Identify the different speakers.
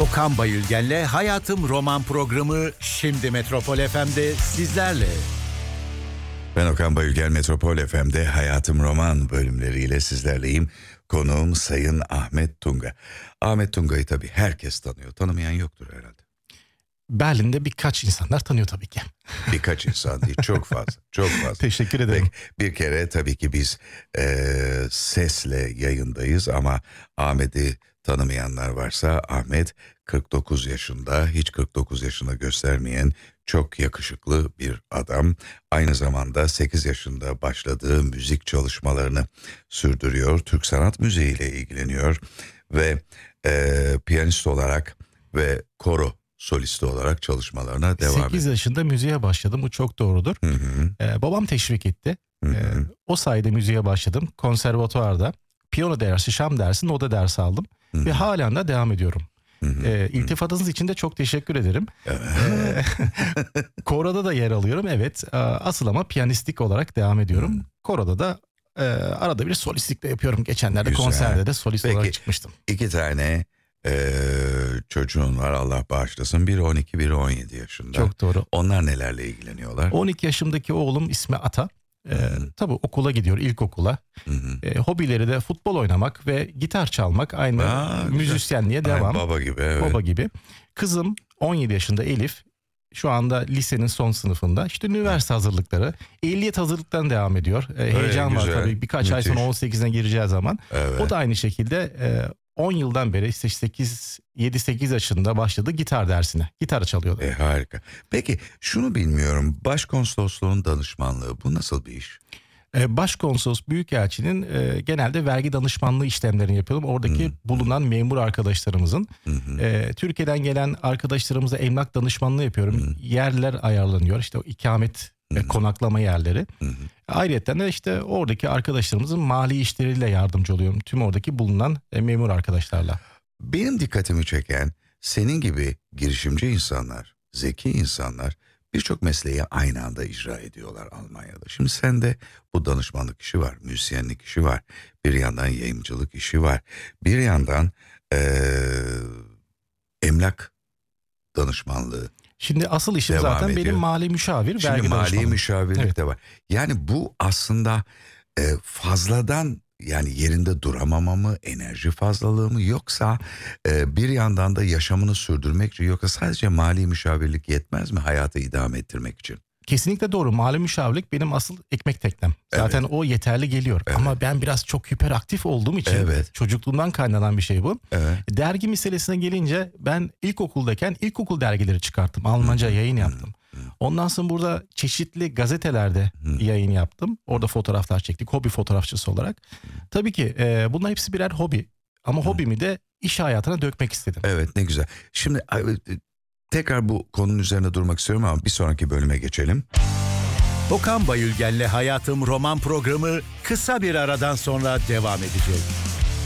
Speaker 1: Okan Bayülgen'le Hayatım Roman programı şimdi Metropol FM'de sizlerle.
Speaker 2: Ben Okan Bayülgen, Metropol FM'de Hayatım Roman bölümleriyle sizlerleyim. Konuğum Sayın Ahmet Tunga. Ahmet Tunga'yı tabii herkes tanıyor. Tanımayan yoktur herhalde.
Speaker 3: Berlin'de birkaç insanlar tanıyor tabii ki.
Speaker 2: Birkaç insan değil, çok fazla, çok fazla.
Speaker 3: Teşekkür ederim.
Speaker 2: Bir kere tabii ki biz sesle yayındayız ama Ahmet'i tanımayanlar varsa Ahmet 49 yaşında, hiç 49 yaşında göstermeyen çok yakışıklı bir adam. Aynı zamanda 8 yaşında başladığı müzik çalışmalarını sürdürüyor. Türk sanat müziğiyle ilgileniyor ve piyanist olarak ve koro solisti olarak çalışmalarına devam ediyor.
Speaker 3: 8 yaşında müziğe başladım, bu çok doğrudur. Babam teşvik etti. O sayede müziğe başladım. Konservatuvarda piyano dersi, şam dersi, noda dersi aldım. Ve halen de devam ediyorum. İltifatınız için de çok teşekkür ederim. Koroda da yer alıyorum, evet. Asıl ama piyanistik olarak devam ediyorum. Koroda da arada bir solistlik de yapıyorum. Geçenlerde
Speaker 2: Güzel.
Speaker 3: Konserde de solist olarak çıkmıştım.
Speaker 2: 2 tane çocuğun var, Allah bağışlasın. Biri 12, biri 17 yaşında.
Speaker 3: Çok doğru.
Speaker 2: Onlar nelerle ilgileniyorlar?
Speaker 3: 12 yaşımdaki oğlum ismi Ata. Tabii okula gidiyor, ilkokula. Hobileri de futbol oynamak ve gitar çalmak, aynı müzisyenliğe devam.
Speaker 2: Baba gibi, evet.
Speaker 3: Baba gibi. Kızım 17 yaşında Elif. Şu anda lisenin son sınıfında. İşte üniversite hazırlıkları, ehliyet hazırlıklarına devam ediyor. Heyecan var tabii. Birkaç ay sonra 18'ine gireceği zaman.
Speaker 2: Evet.
Speaker 3: O da aynı şekilde 10 yıldan beri işte 7-8 yaşında başladı gitar dersine. Gitar çalıyordu.
Speaker 2: Harika. Peki şunu bilmiyorum. Başkonsolosluğun danışmanlığı bu nasıl bir iş?
Speaker 3: Başkonsolos Büyükelçinin genelde vergi danışmanlığı işlemlerini yapıyorum. Oradaki bulunan memur arkadaşlarımızın. Türkiye'den gelen arkadaşlarımıza emlak danışmanlığı yapıyorum. Yerler ayarlanıyor. İşte o ikamet ve konaklama yerleri. Ayrıca de işte oradaki arkadaşlarımızın mali işleriyle yardımcı oluyorum. Tüm oradaki bulunan memur arkadaşlarla.
Speaker 2: Benim dikkatimi çeken senin gibi girişimci insanlar, zeki insanlar birçok mesleği aynı anda icra ediyorlar Almanya'da. Şimdi sende bu danışmanlık işi var, müzisyenlik işi var. Bir yandan yayıncılık işi var. Bir yandan emlak danışmanlığı.
Speaker 3: Şimdi asıl işim
Speaker 2: devam
Speaker 3: zaten
Speaker 2: ediyor.
Speaker 3: benim mali müşavir,
Speaker 2: Şimdi
Speaker 3: vergi
Speaker 2: mali
Speaker 3: danışmanlığı.
Speaker 2: müşavirlik de var. Yani bu aslında fazladan, yani yerinde duramama mı, enerji fazlalığı mı, yoksa bir yandan da yaşamını sürdürmek için, yoksa sadece mali müşavirlik yetmez mi hayatı idame ettirmek için?
Speaker 3: Kesinlikle doğru. Mali müşavirlik benim asıl ekmek teknem. Zaten o yeterli geliyor. Ama ben biraz çok hiperaktif olduğum için, çocukluğumdan kaynanan bir şey bu. Dergi meselesine gelince ben ilkokuldayken ilkokul dergileri çıkarttım. Almanca yayın yaptım. Ondan sonra burada çeşitli gazetelerde yayın yaptım. Orada fotoğraflar çektik, hobi fotoğrafçısı olarak. Tabii ki bunlar hepsi birer hobi. Ama hobimi de iş hayatına dökmek istedim.
Speaker 2: Evet, ne güzel. Şimdi tekrar bu konunun üzerine durmak istiyorum ama bir sonraki bölüme geçelim.
Speaker 1: Okan Bayülgen'le Hayatım Roman programı kısa bir aradan sonra devam edecek.